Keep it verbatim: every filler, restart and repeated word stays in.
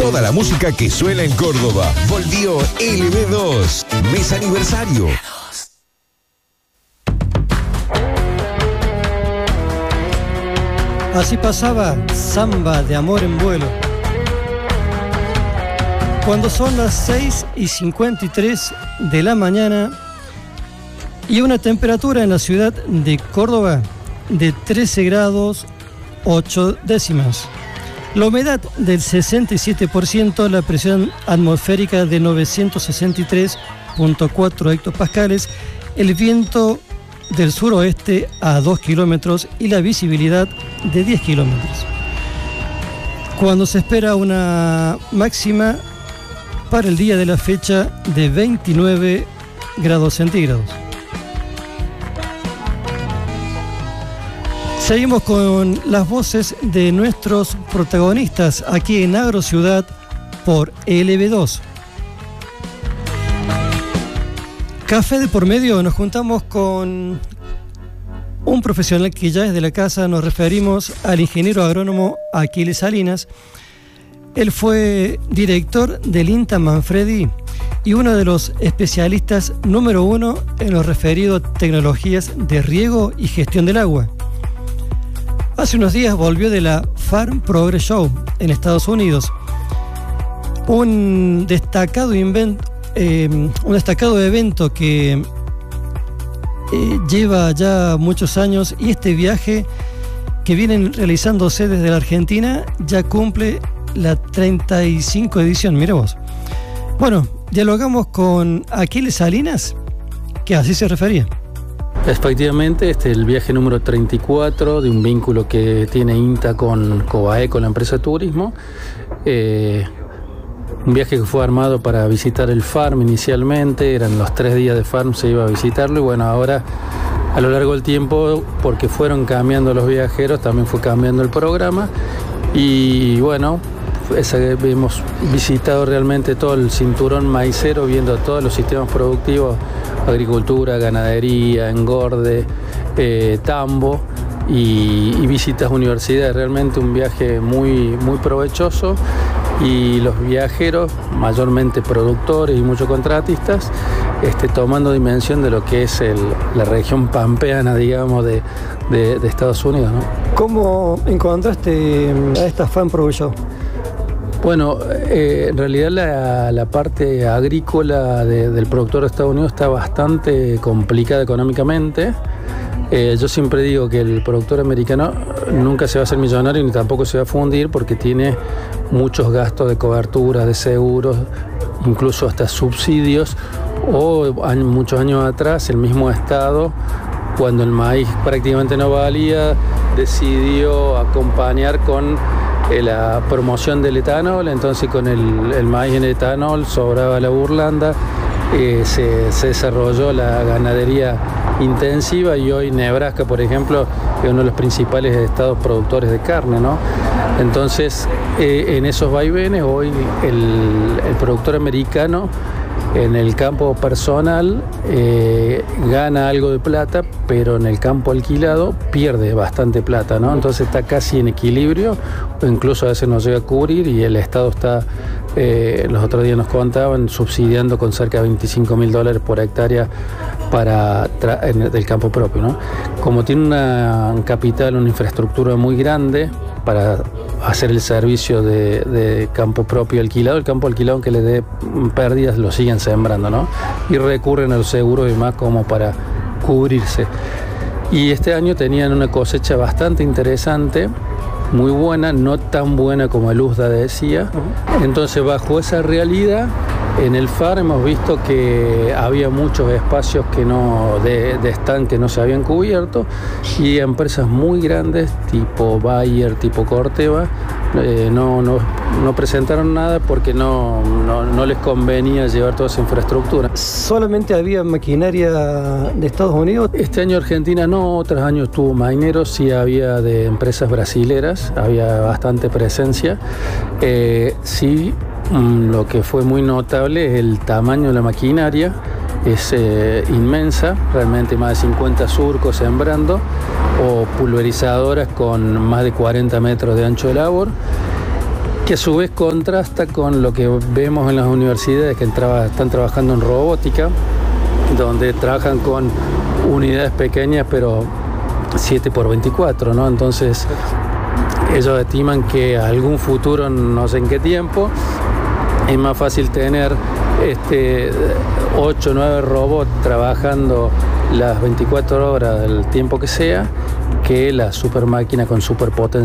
Toda la música que suena en Córdoba. Volvió L B dos. Mes aniversario. Así pasaba Samba de Amor en Vuelo. Cuando son las seis y cincuenta y tres de la mañana y una temperatura en la ciudad de Córdoba de trece grados ocho décimas. La humedad del sesenta y siete por ciento, la presión atmosférica de novecientos sesenta y tres punto cuatro hectopascales, el viento del suroeste a dos kilómetros y la visibilidad de diez kilómetros. Cuando se espera una máxima para el día de la fecha de veintinueve grados centígrados. Seguimos con las voces de nuestros protagonistas aquí en Agrociudad por L B dos. Café de por medio, nos juntamos con un profesional que ya es de la casa. Nos referimos al ingeniero agrónomo Aquiles Salinas. Él fue director del INTA Manfredi y uno de los especialistas número uno en lo referido a tecnologías de riego y gestión del agua. Hace unos días volvió de la Farm Progress Show en Estados Unidos, un destacado invento Eh, un destacado evento que eh, lleva ya muchos años, y este viaje que vienen realizándose desde la Argentina ya cumple la treinta y cinco edición. Mira vos. Bueno, dialogamos con Aquiles Salinas, que así se refería. Efectivamente, este es el viaje número treinta y cuatro de un vínculo que tiene INTA con Cobae, con la empresa de turismo. Eh, Un viaje que fue armado para visitar el Farm inicialmente, eran los tres días de Farm, se iba a visitarlo, y bueno, ahora a lo largo del tiempo, porque fueron cambiando los viajeros, también fue cambiando el programa, y bueno, esa, hemos visitado realmente todo el cinturón maicero, viendo todos los sistemas productivos, agricultura, ganadería, engorde, eh, tambo, y, y visitas universidades. Realmente un viaje muy, muy provechoso. Y los viajeros, mayormente productores y muchos contratistas, este, tomando dimensión de lo que es el, la región pampeana, digamos, de, de, de Estados Unidos, ¿no? ¿Cómo encontraste a esta Farm Progress Show? Bueno, eh, en realidad la, la parte agrícola de, del productor de Estados Unidos está bastante complicada económicamente. Eh, yo siempre digo que el productor americano nunca se va a hacer millonario ni tampoco se va a fundir, porque tiene muchos gastos de cobertura, de seguros, incluso hasta subsidios, o años, muchos años atrás el mismo Estado, cuando el maíz prácticamente no valía, decidió acompañar con eh, la promoción del etanol. Entonces con el, el maíz en etanol sobraba la burlanda. Eh, se, se desarrolló la ganadería intensiva, y hoy Nebraska, por ejemplo, es uno de los principales estados productores de carne, ¿no? Entonces, eh, en esos vaivenes, hoy el, el productor americano en el campo personal eh, gana algo de plata, pero en el campo alquilado pierde bastante plata, ¿no? Entonces está casi en equilibrio, o incluso a veces no llega a cubrir, y el Estado está, eh, los otros días nos contaban, subsidiando con cerca de veinticinco mil dólares por hectárea para en el, del campo propio, ¿no? Como tiene una, un capital, una infraestructura muy grande para hacer el servicio de, de campo propio alquilado, el campo alquilado, aunque le dé pérdidas, lo siguen sembrando, ¿no? Y recurren a los seguros y más como para cubrirse. Y este año tenían una cosecha bastante interesante, muy buena, no tan buena como el U S D A decía. Entonces, bajo esa realidad, en el F A R hemos visto que había muchos espacios que no, de, de stand que no se habían cubierto, y empresas muy grandes tipo Bayer, tipo Corteva, eh, no, no, no presentaron nada porque no, no, no les convenía llevar toda esa infraestructura. ¿Solamente había maquinaria de Estados Unidos? Este año Argentina no, otros años tuvo mineros, sí había de empresas brasileras, había bastante presencia. Eh, sí, lo que fue muy notable es el tamaño de la maquinaria, es eh, inmensa, realmente más de cincuenta surcos sembrando, o pulverizadoras con más de cuarenta metros de ancho de labor, que a su vez contrasta con lo que vemos en las universidades que entraba, están trabajando en robótica, donde trabajan con unidades pequeñas pero siete por veinticuatro, ¿no? Entonces ellos estiman que a algún futuro, no sé en qué tiempo, es más fácil tener este, ocho o nueve robots trabajando las veinticuatro horas del tiempo que sea, que la super máquina con superpotencia